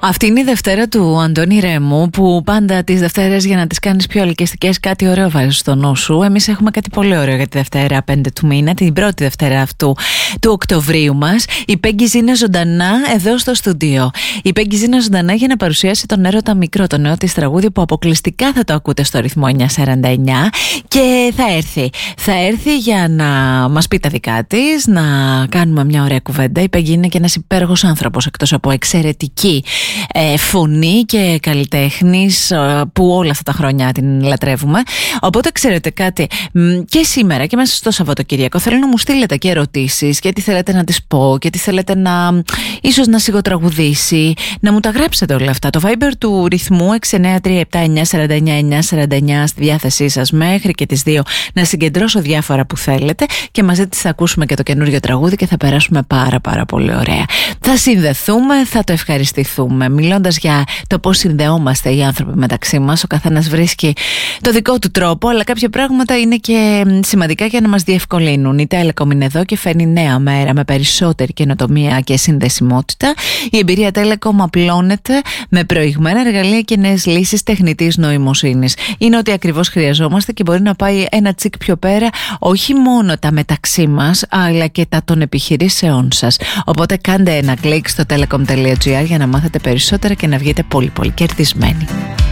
Αυτή είναι η Δευτέρα του Αντώνη Ρέμου, που πάντα τις Δευτέρες, για να τις κάνεις πιο ελκυστικές, κάτι ωραίο βάζεις στο νου σου. Εμείς έχουμε κάτι πολύ ωραίο για τη Δευτέρα 5 του μήνα, την πρώτη Δευτέρα αυτού του Οκτωβρίου μας. Η Πέγγι είναι ζωντανά εδώ στο στούντιο. Η Πέγγι είναι ζωντανά για να παρουσιάσει τον Έρωτα Μικρό, το νέο της τραγούδι που αποκλειστικά θα το ακούτε στο ρυθμό 949 και θα έρθει για να μας πει τα δικά της, να κάνουμε μια ωραία κουβέντα. Η Πέγγι είναι και ένας υπέροχος άνθρωπος, εκτός από εξαιρετική φωνή και καλλιτέχνης που όλα αυτά τα χρόνια την λατρεύουμε. Οπότε ξέρετε κάτι, και σήμερα και μέσα στο Σαββατοκύριακο θέλω να μου στείλετε και ερωτήσεις και τι θέλετε να τις πω και τι θέλετε να ίσως να σιγοτραγουδήσει, να μου τα γράψετε όλα αυτά. Το Viber του ρυθμού 693-7-949-949 στη διάθεσή σας μέχρι και τις 2, να συγκεντρώσω διάφορα που θέλετε και μαζί της θα ακούσουμε και το καινούριο τραγούδι και θα περάσουμε πάρα πολύ ωραία. Θα συνδεθούμε, θα το ευχαριστηθούμε. Μιλώντας για το πώς συνδεόμαστε οι άνθρωποι μεταξύ μας, ο καθένας βρίσκει το δικό του τρόπο, αλλά κάποια πράγματα είναι και σημαντικά για να μας διευκολύνουν. Η Telecom είναι εδώ και φέρνει νέα μέρα με περισσότερη καινοτομία και συνδεσιμότητα. Η εμπειρία Telecom απλώνεται με προηγμένα εργαλεία και νέες λύσεις τεχνητής νοημοσύνης. Είναι ό,τι ακριβώς χρειαζόμαστε και μπορεί να πάει ένα τσικ πιο πέρα, όχι μόνο τα μεταξύ μας, αλλά και τα των επιχειρήσεών σας. Οπότε κάντε ένα κλικ στο telecom.gr για να μάθετε περισσότερα και να βγείτε πολύ κερδισμένοι.